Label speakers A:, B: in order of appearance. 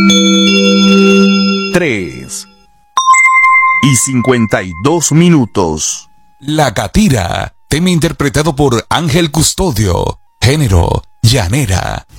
A: 3:52.
B: La Catira, tema interpretado por Ángel Custodio, género llanera.